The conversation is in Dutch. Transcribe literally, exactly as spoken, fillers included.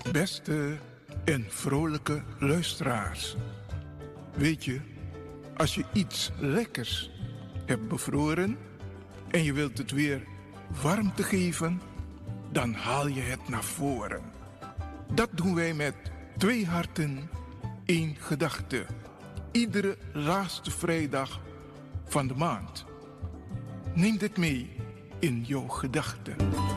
Beste en vrolijke luisteraars. Weet je, als je iets lekkers hebt bevroren en je wilt het weer warmte geven, dan haal je het naar voren. Dat doen wij met Twee Harten, één Gedachte. Iedere laatste vrijdag van de maand. Neem dit mee in jouw gedachten.